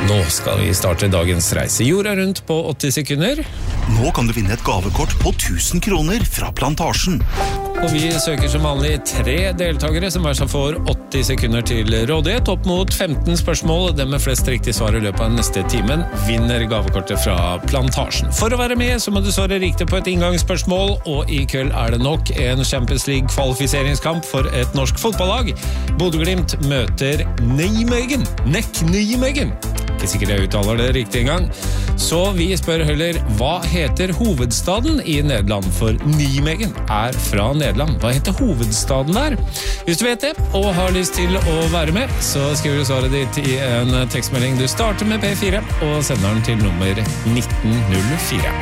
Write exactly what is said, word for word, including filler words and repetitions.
Nå skal vi starte dagens reise jorda rundt på åtti sekunder. Nå kan du vinne et gavekort på tusen kroner fra Plantasjen. Og vi søker som vanlig tre deltakere som hver får åtti sekunder til rådighet. Opp mot femten spørsmål. Den med flest riktig svar i løpet av neste timen vinner gavekortet fra Plantasjen. For å være med så må du svare riktig på et inngangsspørsmål, og i kveld er det nok en Champions League-kvalifiseringskamp for et norsk fotballag. Bodø/Glimt møter Nijmegen. Nek Nijmegen. Ikke sikkert jeg uttaler det riktig en gang. Så vi spør heller, hva heter hovedstaden i Nederland? For Nijmegen er fra Nederland. Hva heter hovedstaden der? Hvis du vet det, og har lyst til å være med, så skriver du svaret ditt i en tekstmelding. Du starter med P fire, og sender den til nummer nitten null fire.